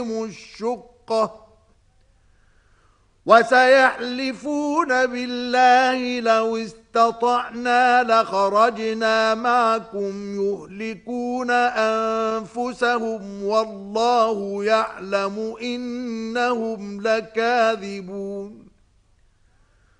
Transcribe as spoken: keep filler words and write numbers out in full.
الشقة وسيحلفون بالله لو استطعنا لخرجنا معكم يهلكون أنفسهم والله يعلم إنهم لكاذبون